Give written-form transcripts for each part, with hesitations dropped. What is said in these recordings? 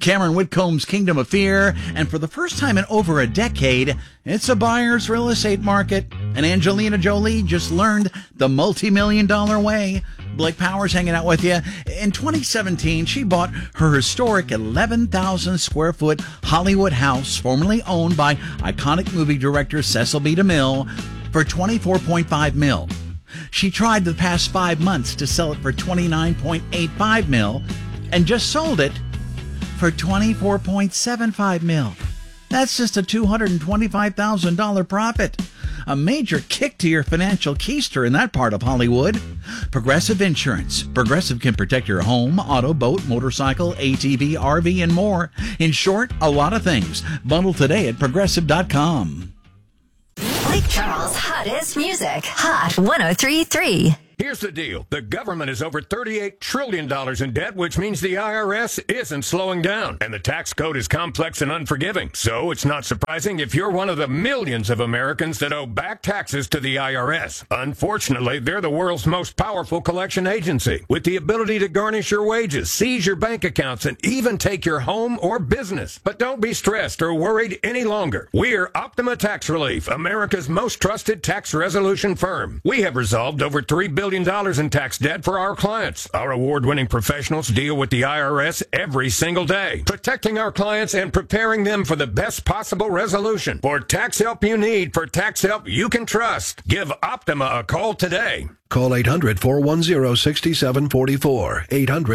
Cameron Whitcomb's Kingdom of Fear, and for the first time in over a decade, it's a buyer's real estate market. And Angelina Jolie just learned the multi-million-dollar way. Blake Powers hanging out with you. In 2017, she bought her historic 11,000 square foot Hollywood house, formerly owned by iconic movie director Cecil B. DeMille, for $24.5 million. She tried the past 5 months to sell it for $29.85 million and just sold it for $24.75 million. That's just a $225,000 profit. A major kick to your financial keister in that part of Hollywood. Progressive Insurance. Progressive can protect your home, auto, boat, motorcycle, ATV, RV, and more. In short, a lot of things. Bundle today at Progressive.com. Lake Charles' hottest music. Hot 103.3. Here's the deal. The government is over $38 trillion in debt, which means the IRS isn't slowing down. And the tax code is complex and unforgiving. So it's not surprising if you're one of the millions of Americans that owe back taxes to the IRS. Unfortunately, they're the world's most powerful collection agency, with the ability to garnish your wages, seize your bank accounts, and even take your home or business. But don't be stressed or worried any longer. We're Optima Tax Relief, America's most trusted tax resolution firm. We have resolved over $3 billion in tax debt for our clients. Our award-winning professionals deal with the IRS every single day, protecting our clients and preparing them for the best possible resolution. For tax help you need, for tax help you can trust, give Optima a call today. Call 800-410-6744.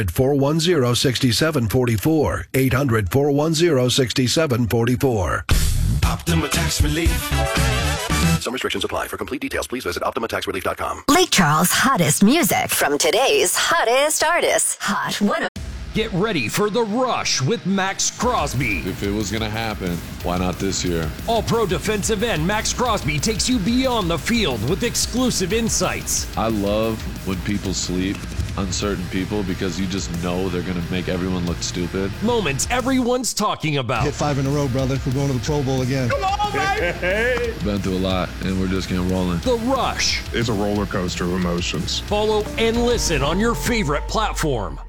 800-410-6744. 800-410-6744. Optima Tax Relief. Some restrictions apply. For complete details, please visit OptimaTaxRelief.com. Lake Charles' hottest music from today's hottest artists. Hot 103. Get ready for The Rush with Max Crosby. If it was going to happen, why not this year? All-pro defensive end Max Crosby takes you beyond the field with exclusive insights. I love when people sleep on certain people because you just know they're going to make everyone look stupid. Moments everyone's talking about. Hit 5 in a row, brother. We're going to the Pro Bowl again. Come on, baby! Been through a lot, and we're just getting rolling. The Rush. It's a roller coaster of emotions. Follow and listen on your favorite platform.